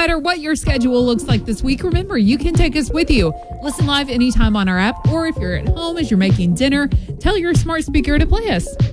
matter what your schedule looks like this week, remember, you can take us with you. Listen live anytime on our app, or if you're at home as you're making dinner, tell your smart speaker to play us.